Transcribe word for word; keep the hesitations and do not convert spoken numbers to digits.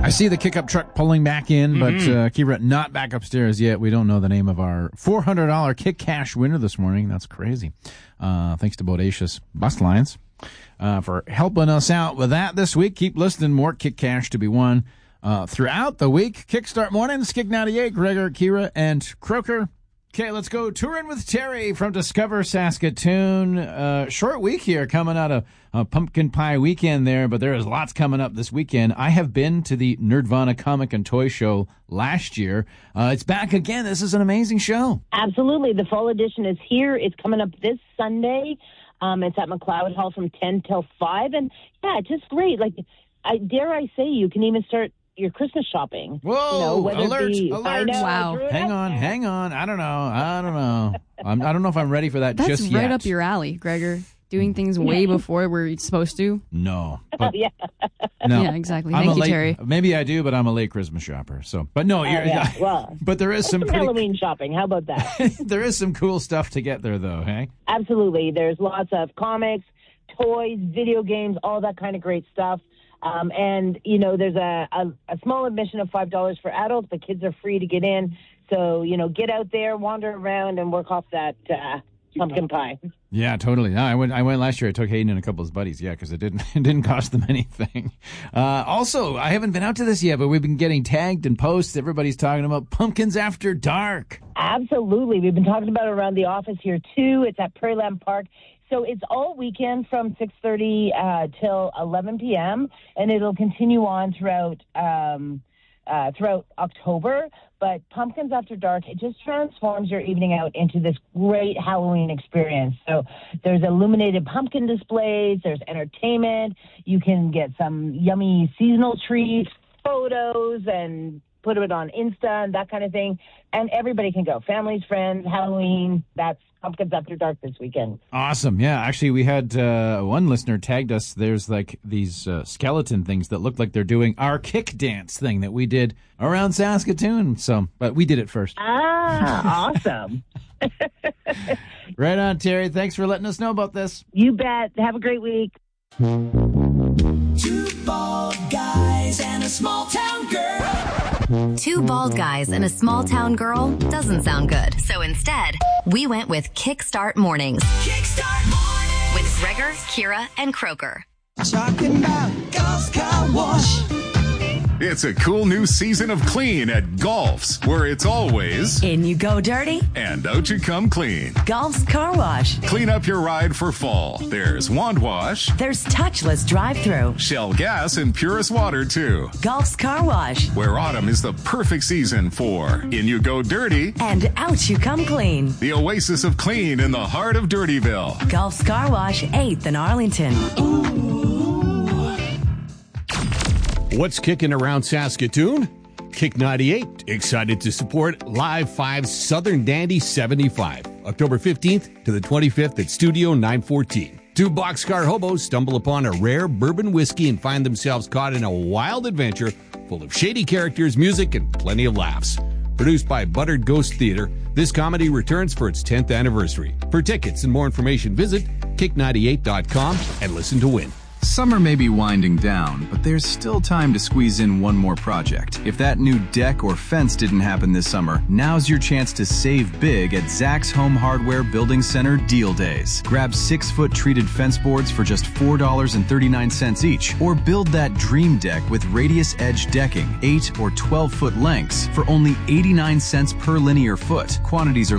see the kick-up truck pulling back in, but Mm-hmm. uh, Kira not back upstairs yet. We don't know the name of our four hundred dollars Kick Cash winner this morning. That's crazy. Uh, thanks to Bodacious Bus Lines uh, for helping us out with that this week. Keep listening. More Kick Cash to be won uh, throughout the week. Kickstart Mornings, Kick ninety-eight, Gregor, Kira, and Croker. Okay, let's go touring with Terry from Discover Saskatoon. Uh, short week here coming out of uh, Pumpkin Pie Weekend there, but there is lots coming up this weekend. I have been to the Nerdvana Comic and Toy Show last year. Uh, it's back again. This is an amazing show. Absolutely. The fall edition is here. It's coming up this Sunday. Um, it's at McLeod Hall from ten till five. And, yeah, it's just great. Like, I dare I say you can even start your Christmas shopping. Whoa, you know, whether alert, it be, alert. I know, Wow. Hang on, hang on. I don't know. I don't know. I'm, I don't know if I'm ready for that That's just right yet. up your alley, Gregor. Doing things way before we're supposed to. No. But, yeah. no. Yeah, exactly. I'm Thank a you, late, Terry. Maybe I do, but I'm a late Christmas shopper. So, but no, you're, Oh, yeah. Well, but there is some some pretty, Halloween shopping. How about that? there is some cool stuff to get there, though. Hey. Absolutely. There's lots of comics, toys, video games, all that kind of great stuff. Um, and, you know, there's a, a, a small admission of five dollars for adults, but kids are free to get in. So, you know, get out there, wander around, and work off that uh, pumpkin pie. Yeah, totally. No, I went. I went last year. I took Hayden and a couple of his buddies. Yeah, because it didn't. It didn't cost them anything. Uh, also, I haven't been out to this yet, but we've been getting tagged and posts. Everybody's talking about Pumpkins After Dark. Absolutely. We've been talking about it around the office here, too. It's at Prairieland Park. So it's all weekend from six thirty uh, till eleven p.m., and it'll continue on throughout um, uh, throughout October. But Pumpkins After Dark, it just transforms your evening out into this great Halloween experience. So there's illuminated pumpkin displays, there's entertainment, you can get some yummy seasonal treats, photos, and put it on Insta and that kind of thing. And everybody can go. Families, friends, Halloween, that's Pumpkins After Dark this weekend. Awesome. Yeah, actually, we had uh, one listener tagged us. There's like these uh, skeleton things that look like they're doing our kick dance thing that we did around Saskatoon. So, but we did it first. Ah, awesome. Right on, Terry. Thanks for letting us know about this. You bet. Have a great week. Two bald guys and a small town girl. Two bald guys and a small town girl doesn't sound good. So instead, we went with Kickstart Mornings. Kickstart Mornings. With Gregor, Kira, and Croker. Talking about Golf Car Wash. It's a cool new season of clean at Golf's, where it's always in you go dirty and out you come clean. Golf's Car Wash. Clean up your ride for fall. There's Wand Wash. There's touchless drive-through. Shell Gas and Purest Water, too. Golf's Car Wash. Where autumn is the perfect season for in you go dirty and out you come clean. The oasis of clean in the heart of Dirtyville. Golf's Car Wash, eighth in Arlington. Ooh. What's kicking around Saskatoon? Kick ninety-eight, excited to support Live five's Southern Dandy seventy-five, October fifteenth to the twenty-fifth at Studio nine fourteen. Two boxcar hobos stumble upon a rare bourbon whiskey and find themselves caught in a wild adventure full of shady characters, music, and plenty of laughs. Produced by Buttered Ghost Theater, this comedy returns for its tenth anniversary. For tickets and more information, visit kick ninety-eight dot com and listen to win. Summer may be winding down, but there's still time to squeeze in one more project. If that new deck or fence didn't happen this summer, now's your chance to save big at Zach's Home Hardware Building Center Deal Days. Grab six-foot treated fence boards for just four dollars and thirty-nine cents each, or build that dream deck with Radius Edge decking, eight or twelve foot lengths for only eighty-nine cents per linear foot. Quantities are